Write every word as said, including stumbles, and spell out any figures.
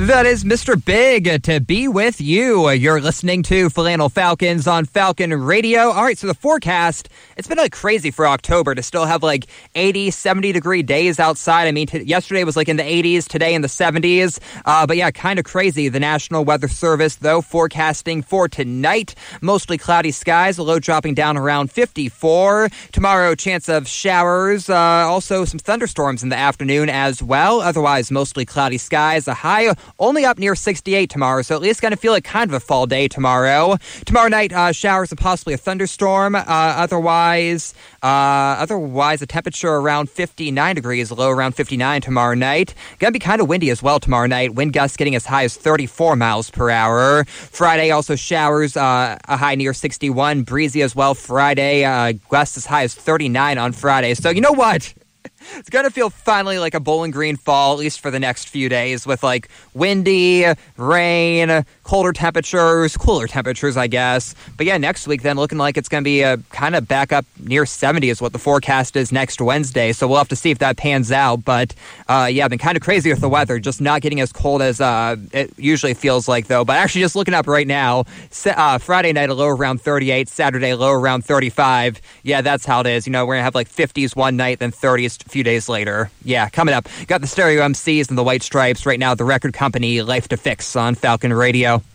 That is Mister Big to be with you. You're listening to Flannel Falcons on Falcon Radio. All right, so the forecast, it's been like crazy for October to still have like eighty, seventy degree days outside. I mean, t- yesterday was like in the eighties, today in the seventies. Uh, but yeah, kind of crazy. The National Weather Service, though, forecasting for tonight, mostly cloudy skies, a low dropping down around fifty-four. Tomorrow, chance of showers, uh, also some thunderstorms in the afternoon as well. Otherwise, mostly cloudy skies, a high only up near sixty-eight tomorrow, so at least going to feel like kind of a fall day tomorrow. Tomorrow night, uh, showers and possibly a thunderstorm. Uh, otherwise, uh, otherwise, a temperature around fifty-nine degrees, a low around fifty-nine tomorrow night. Going to be kind of windy as well tomorrow night. Wind gusts getting as high as thirty-four miles per hour. Friday, also showers, uh, a high near sixty-one. Breezy as well Friday. Uh, gusts as high as thirty-nine on Friday. So you know what? It's going to feel finally like a Bowling Green fall, at least for the next few days, with like windy, rain, colder temperatures, cooler temperatures, I guess. But yeah, next week then looking like it's going to be a kind of back up near seventy is what the forecast is next Wednesday. So we'll have to see if that pans out. But uh, yeah, been kind of crazy with the weather, just not getting as cold as uh, it usually feels like, though. But actually just looking up right now, uh, Friday night a low around thirty-eight, Saturday low around thirty-five. Yeah, that's how it is. You know, we're going to have like fifties one night, then thirties a few days later. Yeah, coming up, got the Stereo M Cs and the White Stripes right now, the record company Life to Fix on Falcon Radio.